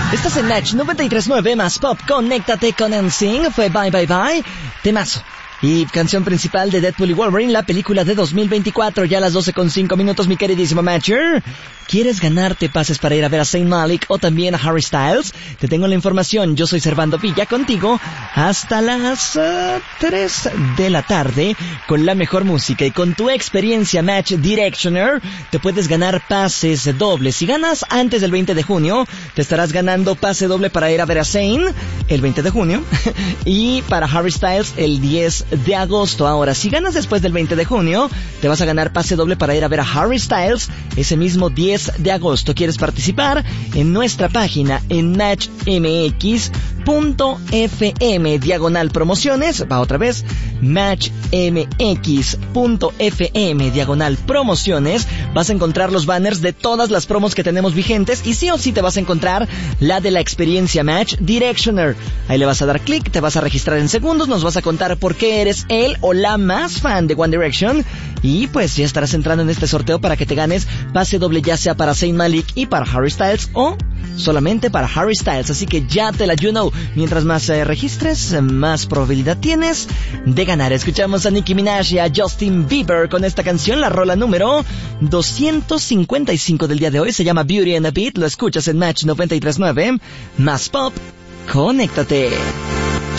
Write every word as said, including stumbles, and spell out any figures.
Estás en Match noventa y tres punto nueve más Pop. Conéctate con N Sync. Fue Bye Bye Bye. Temazo. Y canción principal de Deadpool y Wolverine, la película de dos mil veinticuatro, ya a las doce con cinco minutos, mi queridísimo Matcher. ¿Quieres ganarte pases para ir a ver a Zayn Malik o también a Harry Styles? Te tengo la información, yo soy Servando Villa contigo hasta las uh, tres de la tarde con la mejor música y con tu experiencia Match Directioner te puedes ganar pases dobles. Si ganas antes del veinte de junio, te estarás ganando pase doble para ir a ver a Zayn el veinte de junio y para Harry Styles el diez de agosto. Ahora, si ganas después del veinte de junio, te vas a ganar pase doble para ir a ver a Harry Styles ese mismo diez de agosto. ¿Quieres participar? En nuestra página en match m x punto f m diagonal promociones. Va otra vez, match m x punto f m diagonal promociones. Vas a encontrar los banners de todas las promos que tenemos vigentes y sí o sí te vas a encontrar la de la experiencia Match Directioner. Ahí le vas a dar clic, te vas a registrar en segundos, nos vas a contar por qué eres el o la más fan de One Direction y pues ya estarás entrando en este sorteo para que te ganes pase doble, ya sea para Zayn Malik y para Harry Styles o solamente para Harry Styles. Así que ya te la you know. Mientras más eh, registres, más probabilidad tienes de ganar. Escuchamos a Nicki Minaj y a Justin Bieber con esta canción, la rola número doscientos cincuenta y cinco del día de hoy. Se llama Beauty and a Beat. Lo escuchas en Match noventa y tres punto nueve más Pop. Conéctate.